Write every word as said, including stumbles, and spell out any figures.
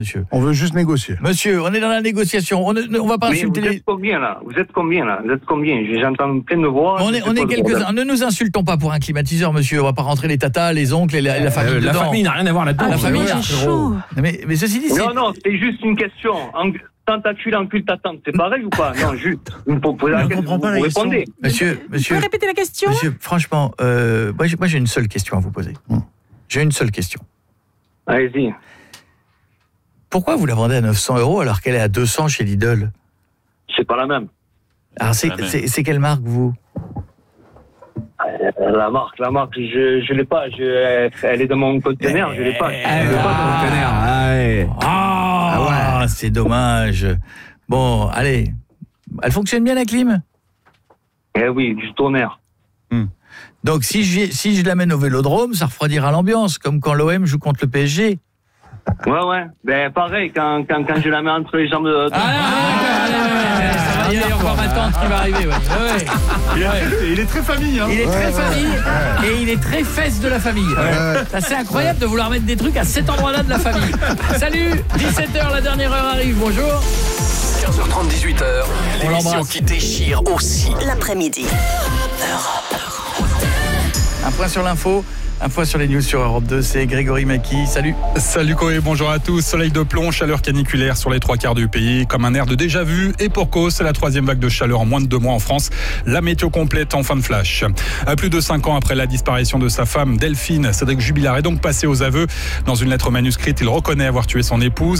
Monsieur. On veut juste négocier. Monsieur, on est dans la négociation. On ne on va pas Mais insulter vous les... êtes combien là Vous êtes combien là Vous êtes combien J'entends plein de voix. On est, on est quelques-uns. Ne nous insultons pas pour un climatiseur, monsieur. On va pas rentrer les tatas, les oncles et la, la famille Euh, dedans. la famille n'a rien à voir là-dedans. Ah, la famille, c'est chaud. mais, mais ceci dit, c'est... Non, non, c'est juste une question. En... Tentacule, encule ta tante, c'est pareil ou pas? Non, juste. Vous me posez la Je question, comprends pas vous la question. répondez. Monsieur, Vous monsieur, pouvez répéter la question? monsieur, franchement, euh, moi, j'ai, moi j'ai une seule question à vous poser. J'ai une seule question. Allez-y. Pourquoi vous la vendez à neuf cents euros alors qu'elle est à deux cents chez Lidl? C'est pas la même. Alors c'est, la même. c'est, c'est quelle marque, vous? Euh, La marque, la marque, je je l'ai pas. Je, elle est dans mon conteneur, je l'ai pas. Eh, Je l'ai pas dans mon conteneur. Ah, ouais. Ah, ouais. C'est dommage. Bon, allez. Elle fonctionne bien, la clim? Eh oui, du tonnerre. Donc si je, si je l'amène au Vélodrome, ça refroidira l'ambiance, comme quand l'O M joue contre le P S G. Ouais, ouais. Ben pareil, quand, quand, quand je la mets entre les jambes de. Ah, allez, allez, allez, allez, ça va, il y a encore ma tante qui va arriver. Ouais. Ouais. Il est, il est très famille. Hein. Il est très famille et il est très fesse de la famille. Ouais. C'est assez incroyable de vouloir mettre des trucs à cet endroit-là de la famille. Salut, dix-sept heures, la dernière heure arrive. Bonjour. quinze heures trente, dix-huit heures, On l'émission l'embrasse. qui déchire aussi. L'après-midi. Un point sur l'info, un point sur les news sur Europe deux, c'est Grégory Maki. Salut. Salut Koé, bonjour à tous. Soleil de plomb, chaleur caniculaire sur les trois quarts du pays, comme un air de déjà-vu. Et pour cause, c'est la troisième vague de chaleur en moins de deux mois en France. La météo complète en fin de flash. À plus de cinq ans après la disparition de sa femme, Delphine, Cédric Jubilard est donc passé aux aveux. Dans une lettre manuscrite, il reconnaît avoir tué son épouse.